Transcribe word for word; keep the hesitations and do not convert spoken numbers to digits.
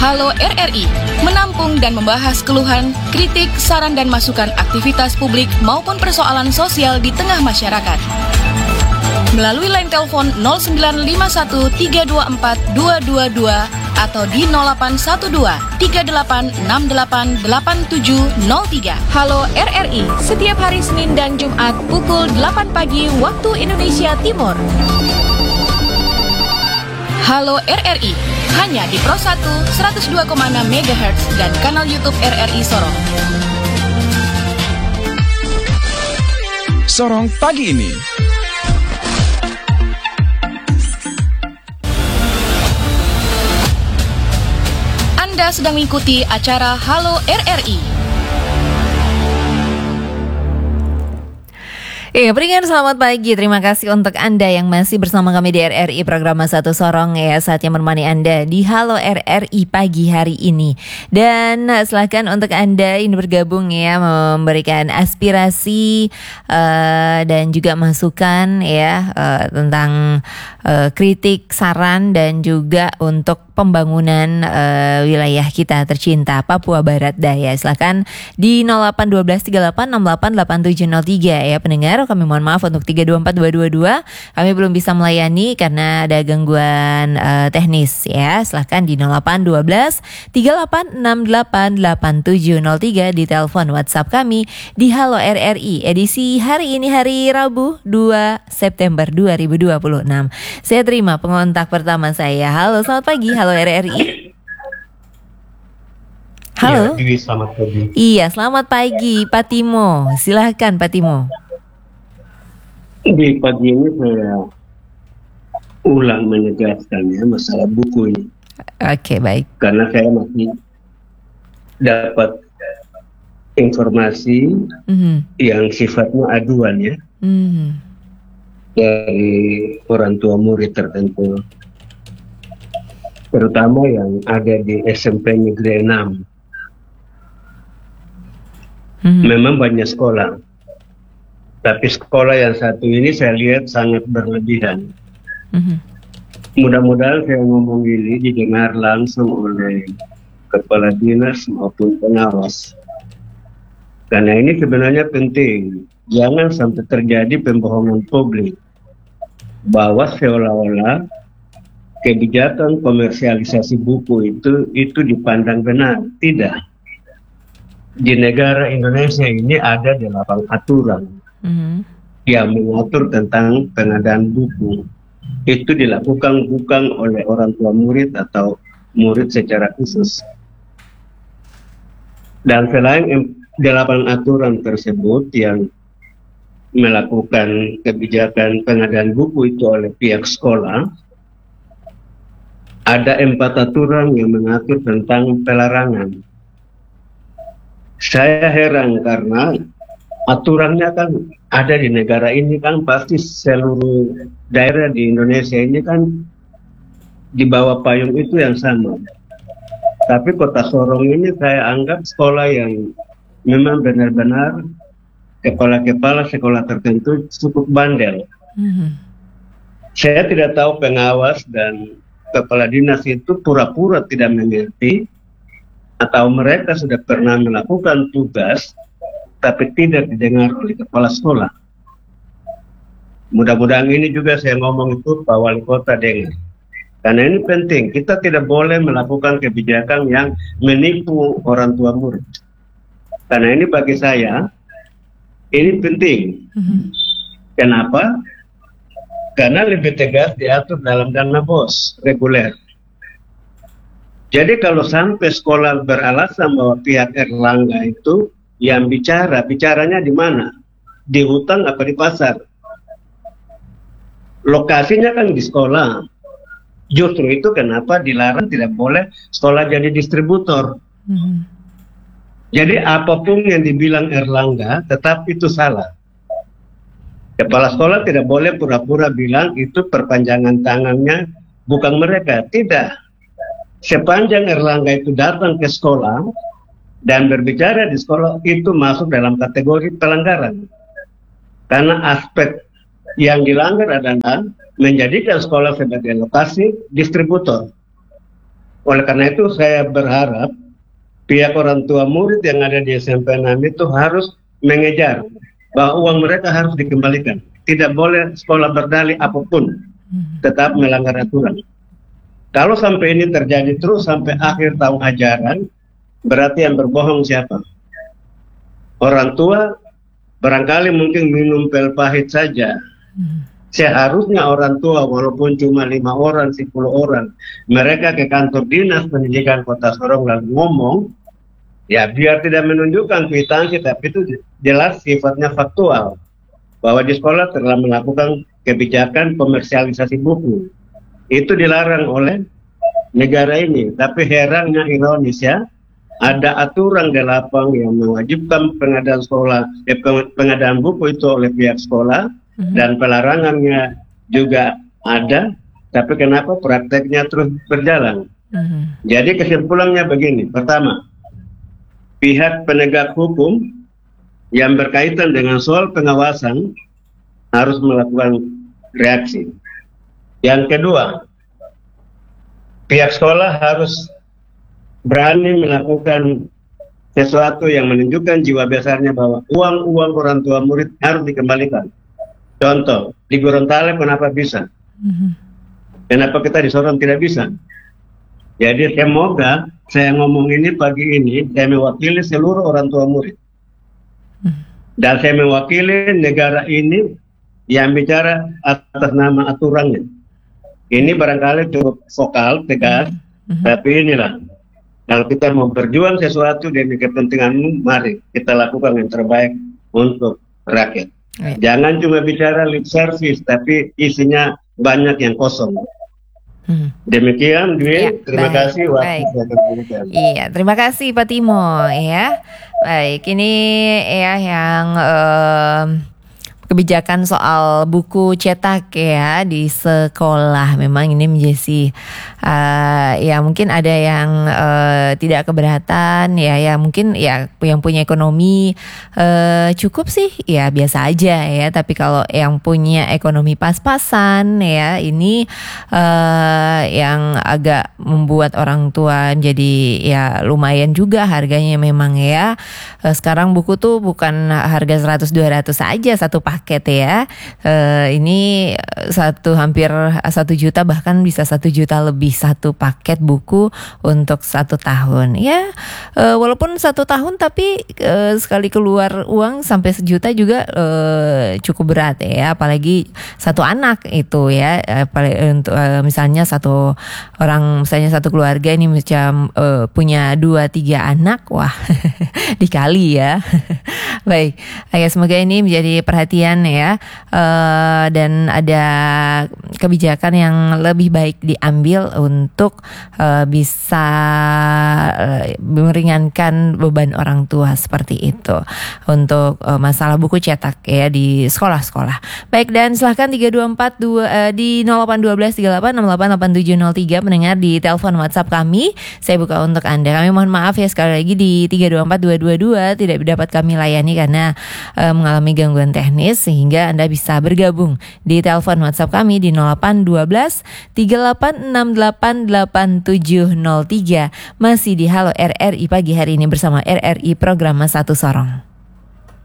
Halo R R I, menampung dan membahas keluhan, kritik, saran dan masukan aktivitas publik maupun persoalan sosial di tengah masyarakat. Melalui line telepon nol sembilan lima satu tiga dua empat dua dua dua atau di nol delapan satu dua tiga delapan enam delapan delapan tujuh nol tiga. Halo R R I, setiap hari Senin dan Jumat pukul delapan pagi waktu Indonesia Timur. Halo R R I, hanya di Pro satu seratus dua koma enam megahertz dan kanal YouTube R R I Sorong. Sorong pagi ini. Anda sedang mengikuti acara Halo R R I. Iya, berikan selamat pagi. Terima kasih untuk Anda yang masih bersama kami di R R I Program Satu Sorong ya. Saatnya menemani Anda di Halo R R I pagi hari ini. Dan silakan untuk Anda ini bergabung ya, memberikan aspirasi uh, dan juga masukan ya uh, tentang uh, kritik, saran dan juga untuk pembangunan uh, wilayah kita tercinta Papua Barat Daya. Silakan di nol delapan satu dua tiga delapan enam delapan delapan tujuh nol tiga ya pendengar. Kami mohon maaf untuk tiga dua empat dua dua dua. Kami belum bisa melayani karena ada gangguan uh, teknis ya. Silakan di nol delapan satu dua tiga delapan enam delapan delapan tujuh nol tiga di telepon WhatsApp kami di Halo R R I edisi hari ini hari Rabu dua September dua ribu dua puluh enam. Saya terima pengontak pertama saya. Halo, selamat pagi. Halo R R I. Halo. Ya, selamat pagi. Iya, selamat pagi Pak Timo. Silahkan Pak Timo. Di pagi ini saya ulang menegaskannya masalah buku ini. Oke, baik. Karena saya masih dapat informasi mm-hmm. yang sifatnya aduan ya. Mm-hmm. Dari orang tua murid tertentu. Terutama yang ada di S M P Negeri enam. Mm-hmm. Memang banyak sekolah. Tapi sekolah yang satu ini saya lihat sangat berlebihan. Mm-hmm. Mudah-mudahan saya ngomong ini didengar langsung oleh kepala dinas maupun pengawas. Karena ini sebenarnya penting. Jangan sampai terjadi pembohongan publik. Bahwa seolah-olah kebijakan komersialisasi buku itu itu dipandang benar. Tidak. Di negara Indonesia ini ada delapan aturan. Mm-hmm. yang mengatur tentang pengadaan buku. Itu dilakukan bukan oleh orang tua murid atau murid secara khusus. Dan selain delapan aturan tersebut yang melakukan kebijakan pengadaan buku itu oleh pihak sekolah, ada empat aturan yang mengatur tentang pelarangan. Saya heran karena aturannya kan ada di negara ini kan pasti seluruh daerah di Indonesia ini kan di bawah payung itu yang sama. Tapi Kota Sorong ini saya anggap sekolah yang memang benar-benar kepala-kepala sekolah tertentu cukup bandel. Mm-hmm. Saya tidak tahu pengawas dan kepala dinas itu pura-pura tidak mengerti atau mereka sudah pernah melakukan tugas tapi tidak didengar oleh kepala sekolah. Mudah-mudahan ini juga saya ngomong itu Pak Wali Kota dengar. Karena ini penting, kita tidak boleh melakukan kebijakan yang menipu orang tua murid. Karena ini bagi saya, ini penting. Mm-hmm. Kenapa? Karena lebih tegas diatur dalam dana bos reguler. Jadi kalau sampai sekolah beralasan bahwa pihak Erlangga itu yang bicara, bicaranya di mana? Di hutan apa di pasar? Lokasinya kan di sekolah. Justru itu kenapa dilarang tidak boleh sekolah jadi distributor. Mm-hmm. Jadi apapun yang dibilang Erlangga, tetap itu salah. Kepala sekolah tidak boleh pura-pura bilang itu perpanjangan tangannya bukan mereka. Tidak. Sepanjang Erlangga itu datang ke sekolah dan berbicara di sekolah, itu masuk dalam kategori pelanggaran. Karena aspek yang dilanggar adalah menjadikan sekolah sebagai lokasi distributor. Oleh karena itu saya berharap pihak orang tua murid yang ada di S M P enam itu harus mengejar bahwa uang mereka harus dikembalikan. Tidak boleh sekolah berdalih apapun, tetap melanggar aturan. Kalau sampai ini terjadi terus sampai akhir tahun ajaran, berarti yang berbohong siapa? Orang tua barangkali mungkin minum pil pahit saja. Seharusnya orang tua walaupun cuma lima orang, sepuluh orang, mereka ke kantor dinas pendidikan Kota Sorong lalu ngomong, ya biar tidak menunjukkan kwitansi, tapi itu jelas sifatnya faktual, bahwa di sekolah telah melakukan kebijakan komersialisasi buku. Itu dilarang oleh negara ini, tapi herannya ironis ya, ada aturan delapan yang mewajibkan pengadaan sekolah, eh, pengadaan buku itu oleh pihak sekolah, mm-hmm. dan pelarangannya juga ada, tapi kenapa prakteknya terus berjalan? Mm-hmm. Jadi kesimpulannya begini, pertama, pihak penegak hukum yang berkaitan dengan soal pengawasan harus melakukan reaksi. Yang kedua, pihak sekolah harus berani melakukan sesuatu yang menunjukkan jiwa besarnya bahwa uang-uang orang tua murid harus dikembalikan. Contoh, di Gorontalo kenapa bisa? Mm-hmm. Kenapa kita di Sorong tidak bisa? Jadi semoga saya ngomong ini pagi ini, saya mewakili seluruh orang tua murid. Mm-hmm. Dan saya mewakili negara ini yang bicara atas nama aturannya. Ini barangkali cukup vokal, tegas, mm-hmm. tapi inilah. Kalau kita mau berjuang sesuatu demi kepentinganmu, mari kita lakukan yang terbaik untuk rakyat. Right. Jangan cuma bicara lip service, tapi isinya banyak yang kosong. Hmm. Demikian, Dwi. Ya, terima baik, kasih. Waktu saya Iya, terima kasih Pak Timo. Ya, baik. Ini ya yang um, kebijakan soal buku cetak ya di sekolah. Memang ini menjadi uh, ya mungkin ada yang uh, tidak keberatan ya ya mungkin ya yang punya ekonomi uh, cukup sih ya biasa aja ya, tapi kalau yang punya ekonomi pas-pasan ya ini uh, yang agak membuat orang tua jadi ya lumayan juga harganya memang ya. Uh, sekarang buku tuh bukan harga seratus dua ratus saja satu paket ya, uh, ini satu hampir satu juta bahkan bisa satu juta lebih satu paket buku untuk satu tahun ya, uh, walaupun satu tahun tapi uh, sekali keluar uang sampai sejuta juga uh, cukup berat ya, apalagi satu anak itu ya, apalagi untuk uh, misalnya satu orang misalnya satu keluarga ini macam uh, punya dua tiga anak, wah dikali ya. Baik, ya semoga ini menjadi perhatian ya, uh, dan ada kebijakan yang lebih baik diambil untuk uh, bisa uh, meringankan beban orang tua seperti itu untuk uh, masalah buku cetak ya di sekolah-sekolah. Baik, dan silahkan tiga dua empat dua uh, di nol delapan satu dua tiga delapan enam delapan delapan tujuh nol tiga mendengar di telepon WhatsApp kami. Saya buka untuk Anda. Kami mohon maaf ya sekali lagi di tiga dua empat dua dua dua tidak dapat kami layani karena uh, mengalami gangguan teknis, sehingga Anda bisa bergabung di telepon WhatsApp kami di nol delapan satu dua tiga delapan enam delapan delapan tujuh nol tiga. Masih di Halo R R I pagi hari ini bersama R R I Program Satu Sorong.